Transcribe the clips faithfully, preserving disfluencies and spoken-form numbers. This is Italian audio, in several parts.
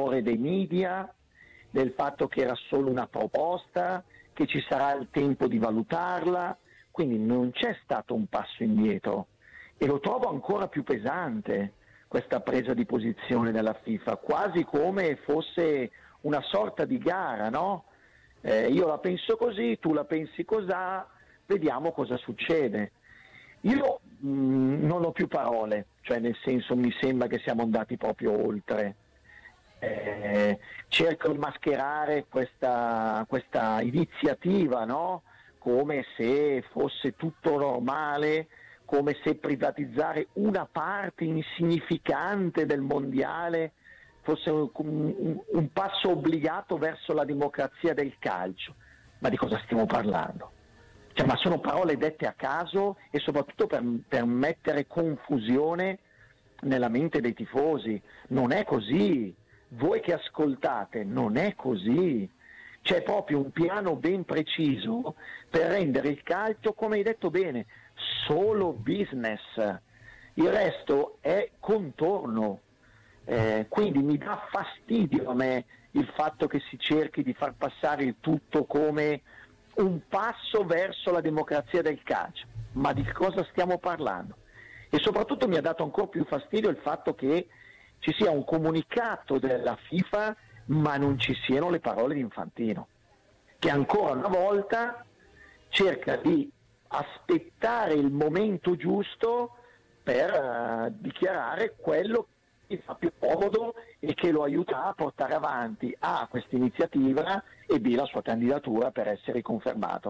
terrore dei media, del fatto che era solo una proposta, che ci sarà il tempo di valutarla, quindi non c'è stato un passo indietro e lo trovo ancora più pesante questa presa di posizione della FIFA, quasi come fosse una sorta di gara, no? Eh, io la penso così, tu la pensi cos'ha, vediamo cosa succede. Io mh, non ho più parole, cioè nel senso mi sembra che siamo andati proprio oltre. Eh, cerco di mascherare questa, questa iniziativa, no? Come se fosse tutto normale, come se privatizzare una parte insignificante del mondiale fosse un, un, un passo obbligato verso la democrazia del calcio. Ma di cosa stiamo parlando? Cioè, ma sono parole dette a caso e soprattutto per, per mettere confusione nella mente dei tifosi. Non è così. Voi che ascoltate, non è così. C'è proprio un piano ben preciso per rendere il calcio, come hai detto bene, solo business. Il resto è contorno. Eh, quindi mi dà fastidio a me il fatto che si cerchi di far passare il tutto come un passo verso la democrazia del calcio. Ma di cosa stiamo parlando? E soprattutto mi ha dato ancora più fastidio il fatto che ci sia un comunicato della FIFA ma non ci siano le parole di Infantino, che ancora una volta cerca di aspettare il momento giusto per uh, dichiarare quello che gli fa più comodo e che lo aiuta a portare avanti A questa iniziativa e B la sua candidatura per essere confermato.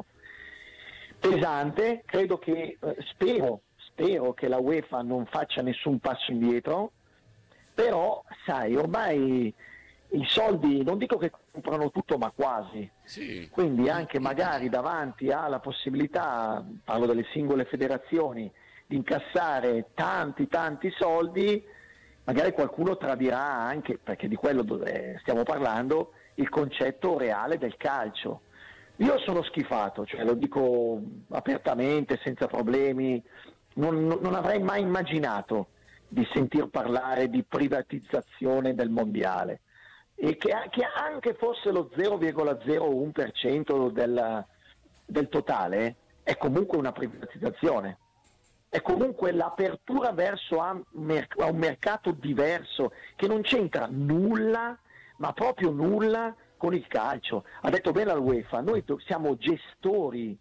Pesante, credo che, eh, spero, spero che la UEFA non faccia nessun passo indietro, però sai, ormai i soldi non dico che comprano tutto, ma quasi. Sì. Quindi anche magari davanti alla possibilità, parlo delle singole federazioni, di incassare tanti tanti soldi, magari qualcuno tradirà anche, perché di quello dove stiamo parlando, il concetto reale del calcio. Io sono schifato, cioè lo dico apertamente, senza problemi, non, non avrei mai immaginato di sentir parlare di privatizzazione del mondiale e che, che anche fosse lo zero virgola zero uno per cento del, del totale, è comunque una privatizzazione, è comunque l'apertura verso a, a un mercato diverso che non c'entra nulla, ma proprio nulla con il calcio. Ha detto bene la UEFA, noi siamo gestori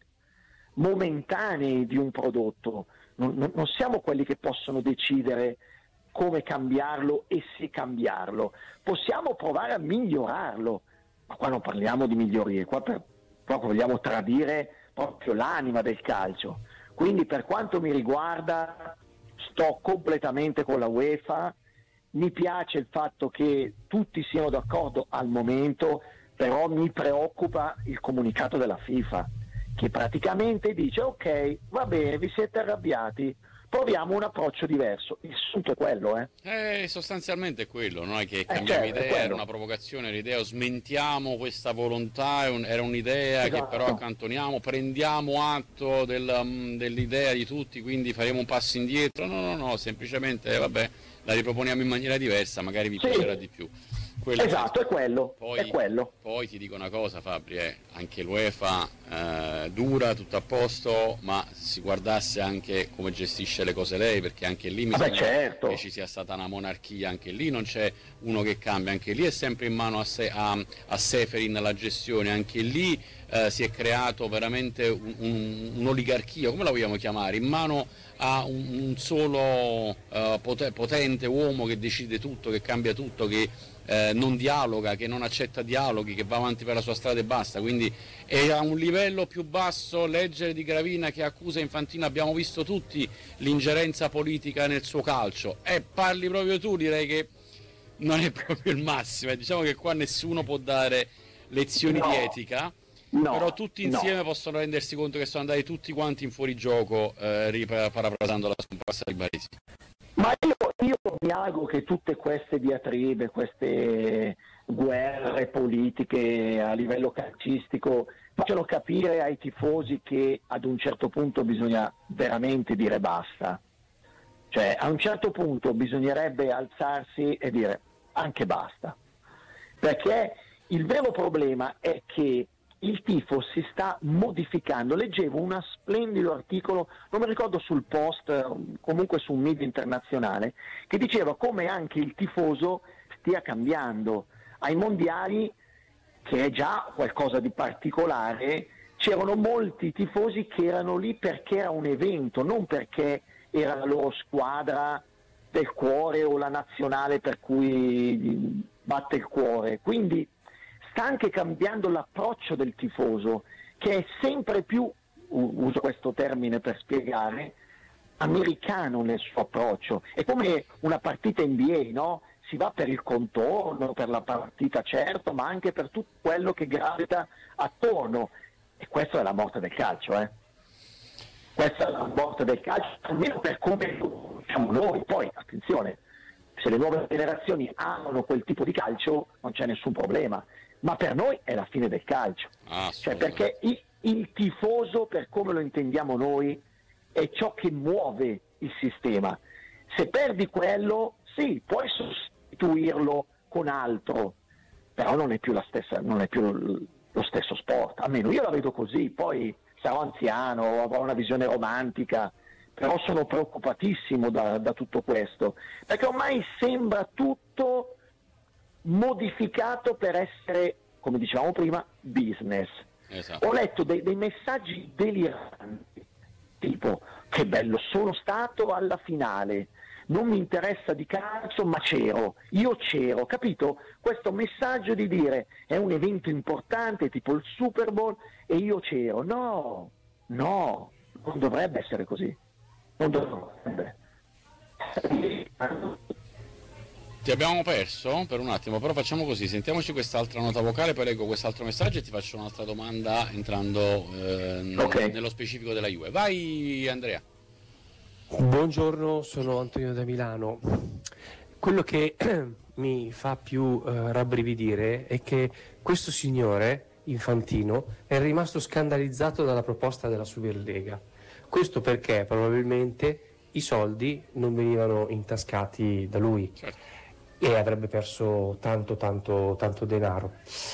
momentanei di un prodotto, non, non, non siamo quelli che possono decidere come cambiarlo e se cambiarlo. Possiamo provare a migliorarlo, ma qua non parliamo di migliorie, qua per, proprio vogliamo tradire proprio l'anima del calcio. Quindi per quanto mi riguarda sto completamente con la UEFA, mi piace il fatto che tutti siano d'accordo al momento, però mi preoccupa il comunicato della FIFA, che praticamente dice ok, va bene, vi siete arrabbiati, proviamo un approccio diverso. Il sunto è quello, eh? Eh, sostanzialmente è quello, non è che Eh, cambiamo certo, idea, era una provocazione l'idea, o smentiamo questa volontà, un- era un'idea Esatto. che però accantoniamo, prendiamo atto del, mm, dell'idea di tutti, quindi faremo un passo indietro. No, no, no, semplicemente eh, vabbè, la riproponiamo in maniera diversa, magari vi Sì. piacerà di più. Quello Esatto, è quello, poi, è quello. Poi ti dico una cosa, Fabri, eh, anche l'UEFA eh, dura, tutto a posto, ma si guardasse anche come gestisce le cose lei, perché anche lì mi Vabbè, sembra certo. che ci sia stata una monarchia, anche lì non c'è uno che cambia, anche lì è sempre in mano a, se, a, a Seferin la gestione, anche lì eh, si è creato veramente un, un, un'oligarchia, come la vogliamo chiamare, in mano a un, un solo uh, potente uomo che decide tutto, che cambia tutto, che eh, non dialoga, che non accetta dialoghi, che va avanti per la sua strada e basta. Quindi è a un livello più basso leggere di Gravina che accusa Infantino. Abbiamo visto tutti l'ingerenza politica nel suo calcio, e parli proprio tu, direi che non è proprio il massimo, eh. Diciamo che qua nessuno può dare lezioni No. di etica. No, Però tutti insieme no. possono rendersi conto che sono andati tutti quanti in fuorigioco, eh, parafrasando la scomparsa di Baresi. Ma io, io mi auguro che tutte queste diatribe, queste guerre politiche a livello calcistico facciano capire ai tifosi che ad un certo punto bisogna veramente dire basta. Cioè a un certo punto bisognerebbe alzarsi e dire anche basta. perché il vero problema è che il tifo si sta modificando. Leggevo un splendido articolo, non mi ricordo sul Post, comunque su un media internazionale, che diceva come anche il tifoso stia cambiando. Ai mondiali, che è già qualcosa di particolare, c'erano molti tifosi che erano lì perché era un evento, non perché era la loro squadra del cuore o la nazionale per cui batte il cuore. Quindi sta anche cambiando l'approccio del tifoso, che è sempre più, uso questo termine per spiegare, americano nel suo approccio. È come una partita N B A, no? Si va per il contorno, per la partita certo, ma anche per tutto quello che gravita attorno. E questa è la morte del calcio, eh? Questa è la morte del calcio, almeno per come lo conosciamo noi. Poi, attenzione, se le nuove generazioni amano quel tipo di calcio non c'è nessun problema, ma per noi è la fine del calcio. Ah, cioè, perché il, il tifoso, per come lo intendiamo noi, è ciò che muove il sistema. Se perdi quello, sì, puoi sostituirlo con altro, però non è più la stessa, non è più lo stesso sport. Almeno io la vedo così. Poi sarò anziano, avrò una visione romantica, però sono preoccupatissimo da, da tutto questo, perché ormai sembra tutto modificato per essere, come dicevamo prima, business. Esatto. Ho letto dei, dei messaggi deliranti, tipo: che bello, sono stato alla finale, non mi interessa di calcio, ma c'ero, io c'ero, capito? Questo messaggio di dire è un evento importante, tipo il Super Bowl, e io c'ero. No, no, non dovrebbe essere così. Non dovrebbe. Ti abbiamo perso per un attimo, però facciamo così, sentiamoci quest'altra nota vocale, poi leggo quest'altro messaggio e ti faccio un'altra domanda entrando eh, Okay. nello specifico della Juve. Vai Andrea. Buongiorno, sono Antonio da Milano. Quello che mi fa più eh, rabbrividire è che questo signore Infantino è rimasto scandalizzato dalla proposta della Superlega. Questo perché probabilmente i soldi non venivano intascati da lui. Certo. E avrebbe perso tanto tanto tanto denaro.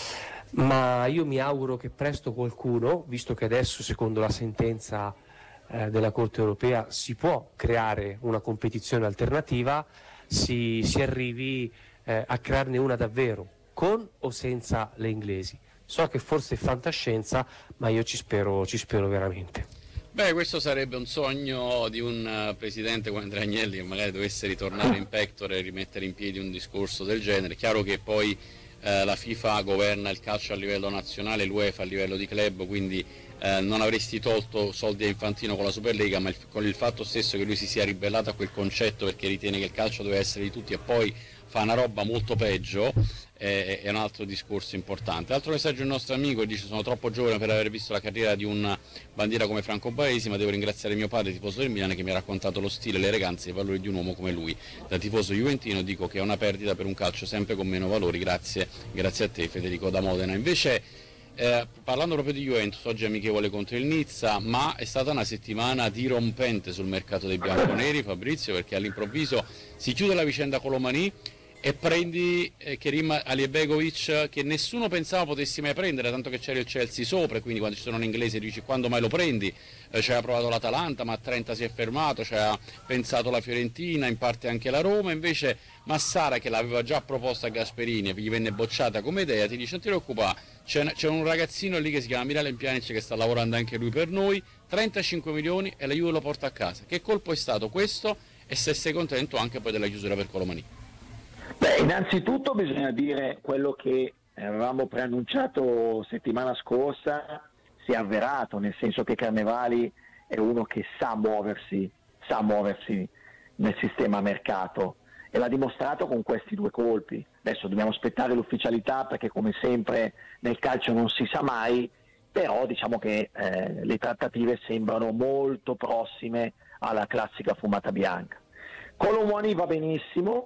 Ma io mi auguro che presto qualcuno, visto che adesso secondo la sentenza eh, della Corte Europea si può creare una competizione alternativa, si, si arrivi eh, a crearne una davvero, con o senza le inglesi. So che forse è fantascienza, ma io ci spero, ci spero veramente. Beh, questo sarebbe un sogno di un uh, presidente come Andrea Agnelli, che magari dovesse ritornare in pectore e rimettere in piedi un discorso del genere. Chiaro che poi eh, la FIFA governa il calcio a livello nazionale, l'UEFA a livello di club, quindi eh, non avresti tolto soldi a Infantino con la Superlega, ma il, con il fatto stesso che lui si sia ribellato a quel concetto perché ritiene che il calcio deve essere di tutti e poi fa una roba molto peggio, eh, è un altro discorso importante. Altro messaggio del nostro amico, dice: sono troppo giovane per aver visto la carriera di una bandiera come Franco Baresi, ma devo ringraziare mio padre, tifoso del Milan, che mi ha raccontato lo stile, l'eleganza e i valori di un uomo come lui. Da tifoso juventino dico che è una perdita per un calcio sempre con meno valori. Grazie, grazie a te Federico da Modena. Invece eh, parlando proprio di Juventus, oggi è amichevole contro il Nizza, ma è stata una settimana dirompente sul mercato dei bianconeri, Fabrizio, perché all'improvviso si chiude la vicenda Colomani e prendi eh, Kerim Alijebegovic, che nessuno pensava potessi mai prendere, tanto che c'era il Chelsea sopra, e quindi quando ci sono un inglese dici: quando mai lo prendi? Eh, ci aveva provato l'Atalanta, ma a trenta si è fermato, ci ha pensato la Fiorentina, in parte anche la Roma. Invece Massara, che l'aveva già proposta a Gasperini e gli venne bocciata come idea, ti dice: non ti preoccupare, c'è, c'è un ragazzino lì che si chiama Miralem Pjanic che sta lavorando anche lui per noi, trentacinque milioni e la Juve lo porta a casa. Che colpo è stato questo? E se sei contento anche poi della chiusura per Colomani? Beh, innanzitutto bisogna dire quello che avevamo preannunciato settimana scorsa si è avverato, nel senso che Carnevali è uno che sa muoversi, sa muoversi nel sistema mercato, e l'ha dimostrato con questi due colpi. Adesso dobbiamo aspettare l'ufficialità, perché come sempre nel calcio non si sa mai, però diciamo che eh, le trattative sembrano molto prossime alla classica fumata bianca. Colomani va benissimo.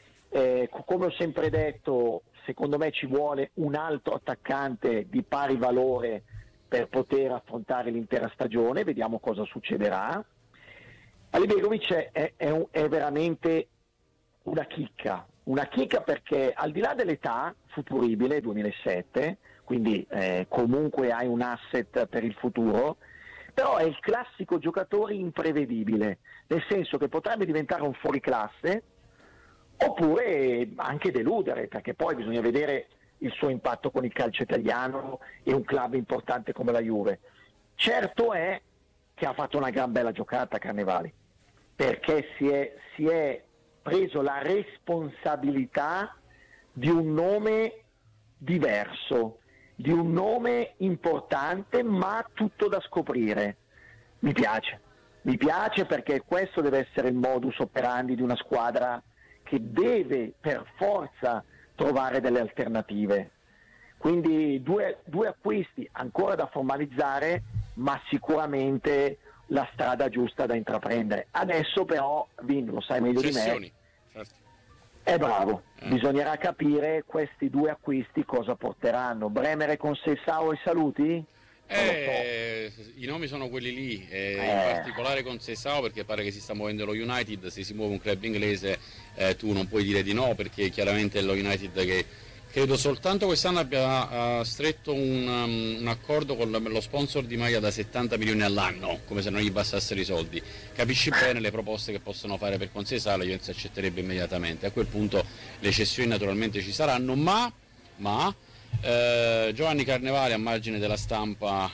Eh, come ho sempre detto, secondo me ci vuole un altro attaccante di pari valore per poter affrontare l'intera stagione, vediamo cosa succederà. Alijebegovic è, è, un, è veramente una chicca, una chicca perché al di là dell'età, futuribile, duemilasette, quindi eh, comunque hai un asset per il futuro, però è il classico giocatore imprevedibile, nel senso che potrebbe diventare un fuoriclasse oppure anche deludere, perché poi bisogna vedere il suo impatto con il calcio italiano e un club importante come la Juve. Certo è che ha fatto una gran bella giocata Carnevali, perché si è, si è preso la responsabilità di un nome diverso, di un nome importante, ma tutto da scoprire. Mi piace, mi piace perché questo deve essere il modus operandi di una squadra che deve per forza trovare delle alternative. Quindi due, due acquisti ancora da formalizzare, ma sicuramente la strada giusta da intraprendere. Adesso però, Vin, lo sai meglio Cessioni. di me, Certo. è bravo, Eh. bisognerà capire questi due acquisti cosa porteranno. Bremer e Conceição e saluti? Non lo so. Eh, I nomi sono quelli lì, eh, Eh. in particolare con Conceição, perché pare che si sta muovendo lo United. Se si muove un club inglese eh, tu non puoi dire di no, perché chiaramente è lo United che credo soltanto quest'anno abbia uh, stretto un, um, un accordo con lo sponsor di maglia da settanta milioni all'anno, come se non gli bastassero i soldi. Capisci bene le proposte che possono fare per Conceição, la Juventus accetterebbe immediatamente. A quel punto le cessioni naturalmente ci saranno, ma, ma eh, Giovanni Carnevali, a margine della stampa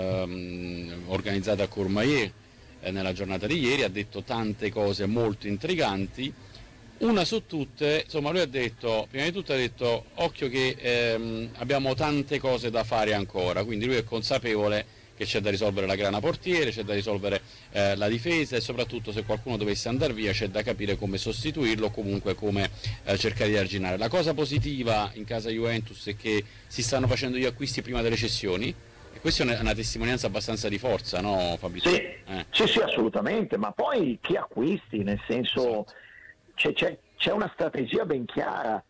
ehm, organizzata a Courmayeur eh, nella giornata di ieri, ha detto tante cose molto intriganti. Una su tutte, insomma, lui ha detto, prima di tutto ha detto, occhio che ehm, abbiamo tante cose da fare ancora, quindi lui è consapevole che c'è da risolvere la grana portiere, c'è da risolvere eh, la difesa e soprattutto se qualcuno dovesse andare via c'è da capire come sostituirlo o comunque come eh, cercare di arginare. La cosa positiva in casa Juventus è che si stanno facendo gli acquisti prima delle cessioni e questa è una testimonianza abbastanza di forza, no Fabrizio? Sì, Eh. sì, sì, assolutamente, ma poi chi acquisti, nel senso... Esatto. C'è, c'è, c'è una strategia ben chiara,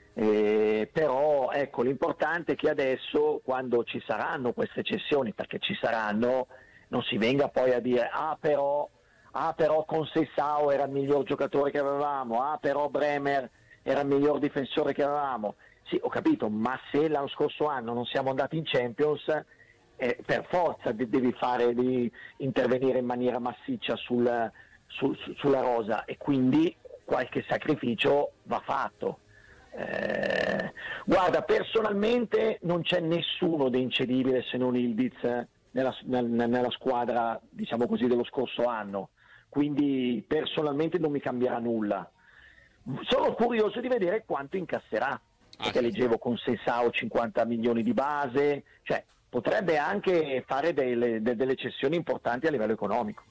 eh, però ecco, l'importante è che adesso, quando ci saranno queste cessioni, perché ci saranno, non si venga poi a dire ah però, ah, però Conceição era il miglior giocatore che avevamo, ah però Bremer era il miglior difensore che avevamo. Sì, ho capito, ma se l'anno scorso anno non siamo andati in Champions, eh, per forza de- devi fare, devi intervenire in maniera massiccia sul, sul, su- sulla rosa e quindi qualche sacrificio va fatto. Eh, guarda, personalmente non c'è nessuno di incedibile se non Ildiz nella, nella, nella squadra, diciamo così, dello scorso anno, quindi personalmente non mi cambierà nulla. Sono curioso di vedere quanto incasserà, perché Ah, sì. leggevo con Conceição cinquanta milioni di base, cioè potrebbe anche fare delle, de- delle cessioni importanti a livello economico.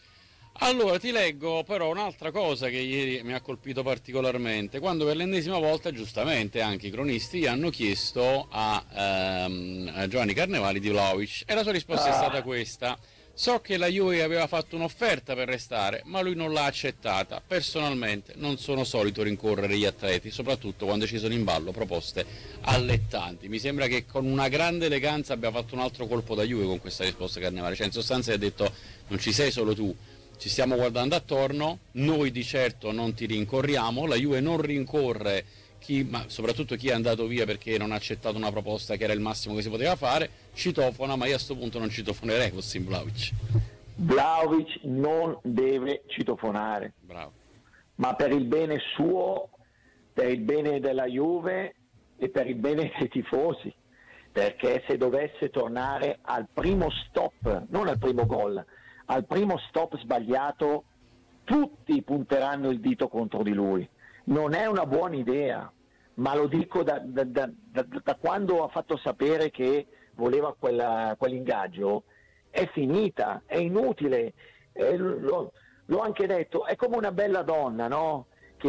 Allora ti leggo però un'altra cosa che ieri mi ha colpito particolarmente, quando per l'ennesima volta giustamente anche i cronisti hanno chiesto a, ehm, a Giovanni Carnevali di Vlahovic e la sua risposta è Ah. stata questa: so che la Juve aveva fatto un'offerta per restare ma lui non l'ha accettata, personalmente non sono solito rincorrere gli atleti, soprattutto quando ci sono in ballo proposte allettanti. Mi sembra che con una grande eleganza abbia fatto un altro colpo da Juve con questa risposta Carnevali, cioè in sostanza ha detto non ci sei solo tu, ci stiamo guardando attorno, noi di certo non ti rincorriamo, la Juve non rincorre chi, ma soprattutto chi è andato via perché non ha accettato una proposta che era il massimo che si poteva fare, citofona, ma io a questo punto non citofonerei fossi in Vlahovic. Vlahovic non deve citofonare, Bravo. ma per il bene suo, per il bene della Juve e per il bene dei tifosi, perché se dovesse tornare al primo stop, non al primo gol, al primo stop sbagliato, tutti punteranno il dito contro di lui. Non è una buona idea, ma lo dico da, da, da, da, da quando ha fatto sapere che voleva quella, quell'ingaggio. È finita, è inutile, eh, lo, l'ho anche detto, è come una bella donna, no?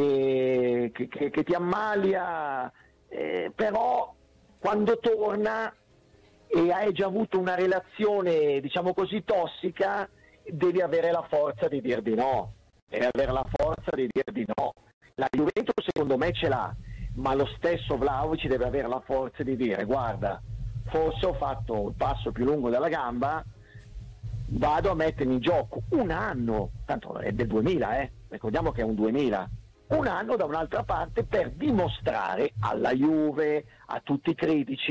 che, che, che, che ti ammalia, eh, però quando torna e hai già avuto una relazione, diciamo così, tossica, devi avere la forza di dir di no, devi avere la forza di dir di no. La Juventus secondo me ce l'ha, ma lo stesso Vlahovic deve avere la forza di dire guarda, forse ho fatto il passo più lungo della gamba, vado a mettermi in gioco un anno, tanto è del duemila, eh? Ricordiamo che è un duemila, un anno da un'altra parte per dimostrare alla Juve, a tutti i critici